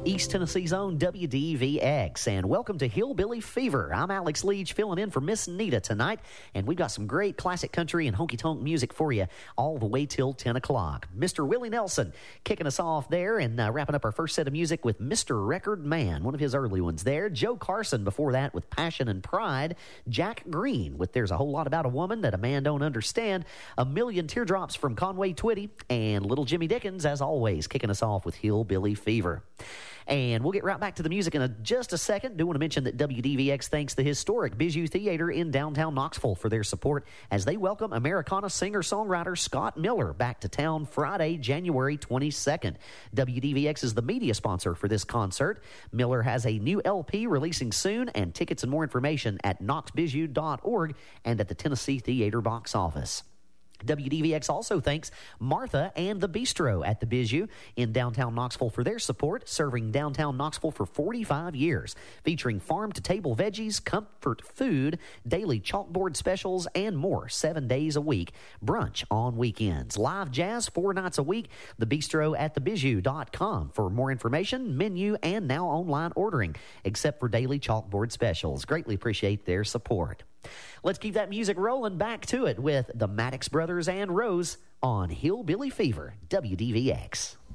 East Tennessee's own WDVX, and welcome to Hillbilly Fever. I'm Alex Leach, filling in for Miss Nita tonight, and we've got some great classic country and honky-tonk music for you all the way till 10 o'clock. Mr. Willie Nelson kicking us off there and wrapping up our first set of music with Mr. Record Man, one of his early ones there. Joe Carson before that with Passion and Pride. Jack Green with There's a Whole Lot About a Woman That a Man Don't Understand. A Million Teardrops from Conway Twitty, and Little Jimmy Dickens, as always, kicking us off with Hillbilly Fever. And we'll get right back to the music in just a second. Do want to mention that WDVX thanks the historic Bijou Theater in downtown Knoxville for their support as they welcome Americana singer-songwriter Scott Miller back to town Friday, January 22nd. WDVX is the media sponsor for this concert. Miller has a new LP releasing soon, and tickets and more information at knoxbijou.org and at the Tennessee Theater box office. WDVX also thanks Martha and the Bistro at the Bijou in downtown Knoxville for their support, serving downtown Knoxville for 45 years, featuring farm-to-table veggies, comfort food, daily chalkboard specials, and more 7 days a week, brunch on weekends, live jazz 4 nights a week, the Bistro at thebijou.com for more information, menu, and now online ordering, except for daily chalkboard specials. Greatly appreciate their support. Let's keep that music rolling. Back to it with the Maddox Brothers and Rose on Hillbilly Fever, WDVX.